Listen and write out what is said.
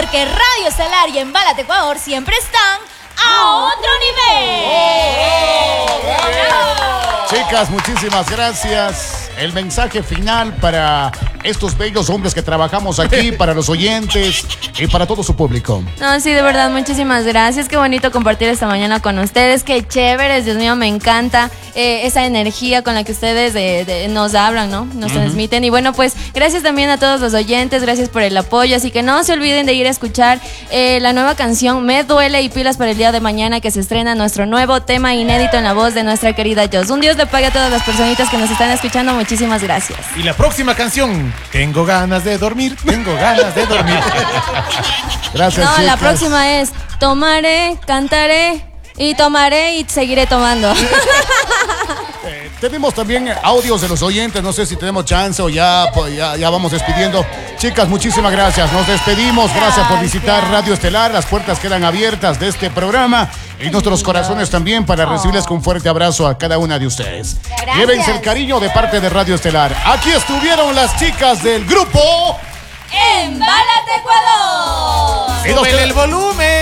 porque Radio Estelar y Embálate Ecuador siempre están a otro nivel. Chicas, muchísimas gracias. El mensaje final para estos bellos hombres que trabajamos aquí, para los oyentes y para todo su público. No, sí, de verdad, muchísimas gracias. Qué bonito compartir esta mañana con ustedes. Qué chéveres, Dios mío, me encanta esa energía con la que ustedes nos hablan, ¿no? Nos transmiten. Y bueno, pues gracias también a todos los oyentes, gracias por el apoyo. Así que no se olviden de ir a escuchar la nueva canción Me Duele y pilas para el día de mañana, que se estrena nuestro nuevo tema inédito en la voz de nuestra querida Jos. Un Dios le pague a todas las personitas que nos están escuchando. Muchísimas gracias. Y la próxima canción, Tengo ganas de dormir, tengo ganas de dormir. Gracias, No, chicas. la próxima es tomaré, cantaré y tomaré y seguiré tomando. Tenemos también audios de los oyentes, no sé si tenemos chance o ya vamos despidiendo. Chicas, muchísimas gracias, nos despedimos, gracias por visitar Radio Estelar, las puertas quedan abiertas de este programa y nuestros corazones también para recibirles con un fuerte abrazo a cada una de ustedes. Gracias. Llévense el cariño de parte de Radio Estelar. Aquí estuvieron las chicas del grupo ¡Embálate Ecuador! ¡Súbele el volumen!